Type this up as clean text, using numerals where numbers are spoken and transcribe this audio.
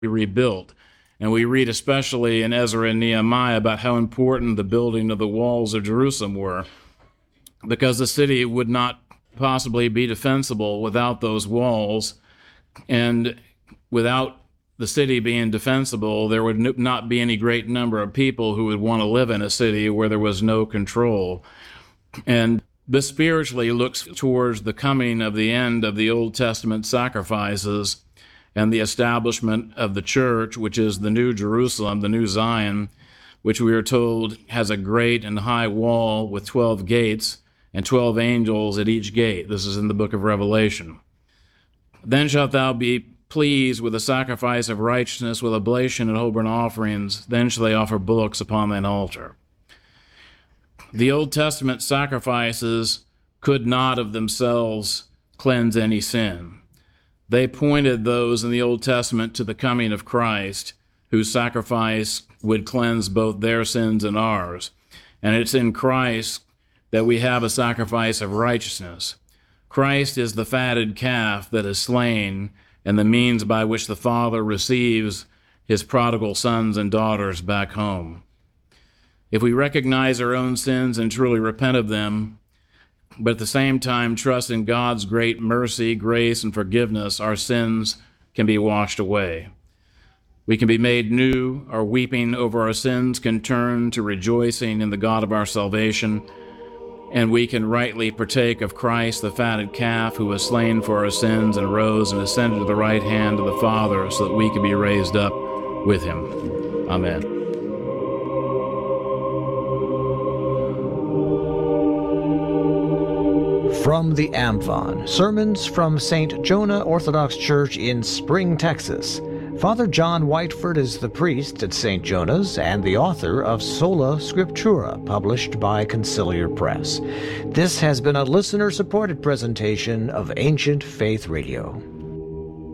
rebuilt. And we read especially in Ezra and Nehemiah about how important the building of the walls of Jerusalem were, because the city would not possibly be defensible without those walls. And without the city being defensible, there would not be any great number of people who would want to live in a city where there was no control. And this spiritually looks towards the coming of the end of the Old Testament sacrifices and the establishment of the church, which is the New Jerusalem, the New Zion, which we are told has a great and high wall with 12 gates and 12 angels at each gate. This is in the book of Revelation. Then shalt thou be pleased with the sacrifice of righteousness, with oblation and whole burnt offerings. Then shall they offer bullocks upon thine altar. The Old Testament sacrifices could not of themselves cleanse any sin. They pointed those in the Old Testament to the coming of Christ, whose sacrifice would cleanse both their sins and ours. And it's in Christ that we have a sacrifice of righteousness. Christ is the fatted calf that is slain and the means by which the Father receives his prodigal sons and daughters back home. If we recognize our own sins and truly repent of them, but at the same time trust in God's great mercy, grace, and forgiveness, our sins can be washed away. We can be made new. Our weeping over our sins can turn to rejoicing in the God of our salvation, and we can rightly partake of Christ, the fatted calf, who was slain for our sins and rose and ascended to the right hand of the Father, so that we can be raised up with him. Amen. From the Amphon, sermons from St. Jonah Orthodox Church in Spring, Texas. Father John Whiteford is the priest at St. Jonah's and the author of Sola Scriptura, published by Conciliar Press. This has been a listener-supported presentation of Ancient Faith Radio.